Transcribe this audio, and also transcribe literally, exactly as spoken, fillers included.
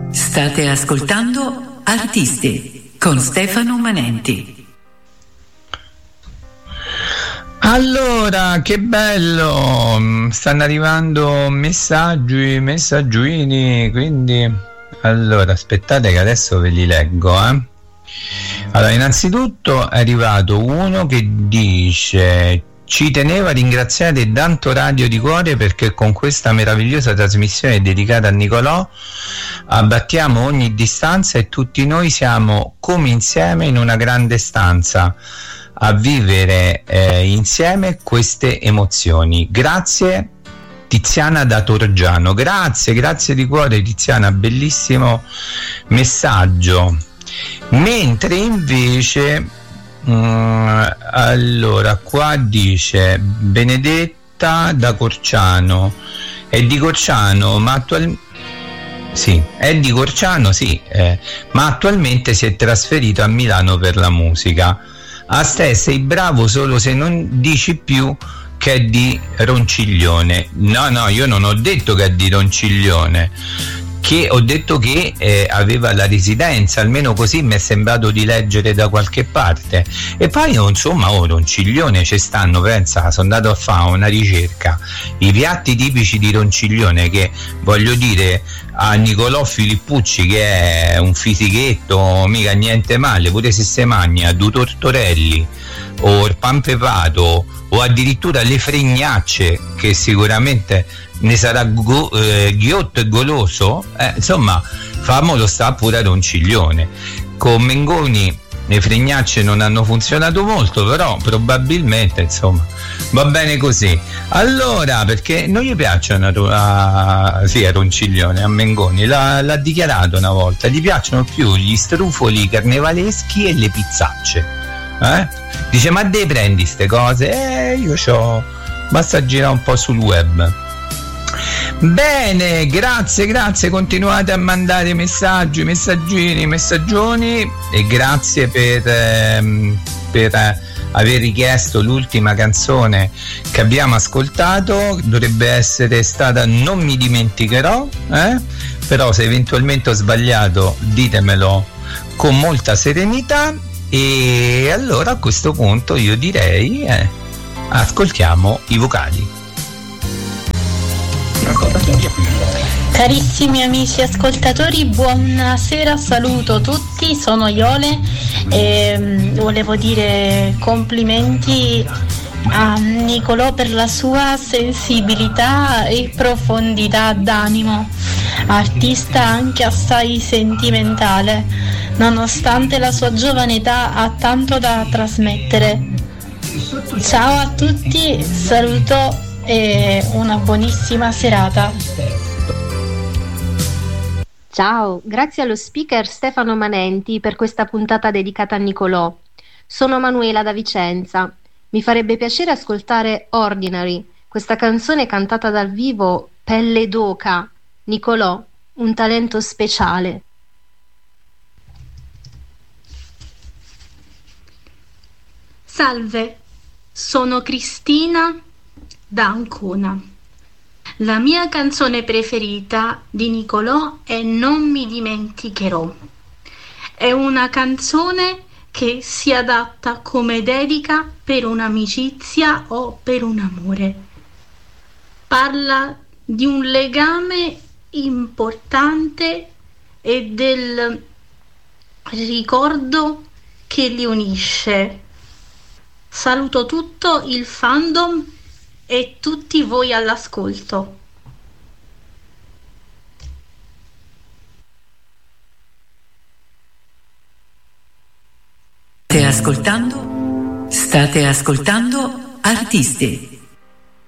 State ascoltando Artisti con Stefano Manenti. Allora, che bello, stanno arrivando messaggi, messaggini, quindi allora aspettate che adesso ve li leggo, eh. Allora, innanzitutto è arrivato uno che dice: ci tenevo a ringraziare tanto Radio di Cuore perché con questa meravigliosa trasmissione dedicata a Nicolò abbattiamo ogni distanza e tutti noi siamo come insieme in una grande stanza a vivere eh, insieme queste emozioni. Grazie Tiziana da Torgiano. Grazie, grazie di cuore Tiziana, bellissimo messaggio. Mentre invece mm, allora qua dice Benedetta da Corciano, è di Corciano ma attualmente sì, è di Corciano, sì, eh, ma attualmente si è trasferito a Milano per la musica. A te sei bravo solo se non dici più che è di Ronciglione. No, no, io non ho detto che è di Ronciglione, che ho detto che eh, aveva la residenza, almeno così mi è sembrato di leggere da qualche parte. E poi insomma, oh, Ronciglione ci stanno, pensa, sono andato a fare una ricerca, i piatti tipici di Ronciglione, che voglio dire, a Nicolò Filippucci, che è un fisichetto, mica niente male, pure se se magna due tortorelli o il pan pepato o addirittura le fregnacce, che sicuramente ne sarà go, eh, ghiotto e goloso, eh, insomma famolo sta pure a Ronciglione. Con Mengoni le fregnacce non hanno funzionato molto, però probabilmente insomma va bene così. Allora, perché non gli piacciono a, a, sì, a Ronciglione, a Mengoni, l'ha, l'ha dichiarato una volta, gli piacciono più gli strufoli carnevaleschi e le pizzacce, eh? Dice: ma dove prendi ste cose? Eh, io c'ho, basta girare un po' sul web. Bene, grazie, grazie, continuate a mandare messaggi, messaggini, messaggioni, e grazie per, ehm, per eh, aver richiesto l'ultima canzone che abbiamo ascoltato. Dovrebbe essere stata Non mi dimenticherò, eh? Però se eventualmente ho sbagliato ditemelo con molta serenità. E allora a questo punto io direi eh, ascoltiamo i vocali. Carissimi amici ascoltatori, buonasera, saluto tutti, sono Iole e volevo dire complimenti a Nicolò per la sua sensibilità e profondità d'animo, artista anche assai sentimentale, nonostante la sua giovane età ha tanto da trasmettere. Ciao a tutti, saluto e una buonissima serata. Ciao, grazie allo speaker Stefano Manenti per questa puntata dedicata a Nicolò. Sono Manuela da Vicenza. Mi farebbe piacere ascoltare Ordinary, questa canzone cantata dal vivo, pelle d'oca. Nicolò, un talento speciale. Salve, sono Cristina da Ancona. La mia canzone preferita di Nicolò è Non mi dimenticherò. È una canzone che si adatta come dedica per un'amicizia o per un amore. Parla di un legame importante e del ricordo che li unisce. Saluto tutto il fandom e tutti voi all'ascolto. State ascoltando? State ascoltando Artisti.